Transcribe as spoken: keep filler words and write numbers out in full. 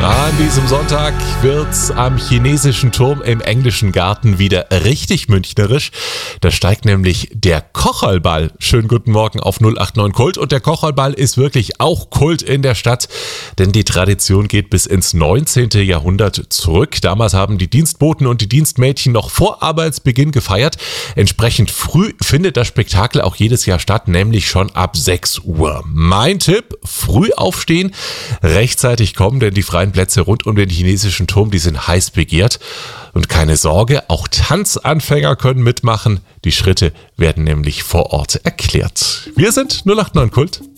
An diesem Sonntag wird's am chinesischen Turm im englischen Garten wieder richtig münchnerisch. Da steigt nämlich der Kocherlball. Schönen guten Morgen auf null acht neun Kult. Und der Kocherlball ist wirklich auch Kult in der Stadt, denn die Tradition geht bis ins neunzehnten Jahrhundert zurück. Damals haben die Dienstboten und die Dienstmädchen noch vor Arbeitsbeginn gefeiert. Entsprechend früh findet das Spektakel auch jedes Jahr statt, nämlich schon ab sechs Uhr. Mein Tipp, früh aufstehen, rechtzeitig kommen, denn die freien Plätze rund um den chinesischen Turm, die sind heiß begehrt. Und keine Sorge, auch Tanzanfänger können mitmachen. Die Schritte werden nämlich vor Ort erklärt. Wir sind null acht neun Kult.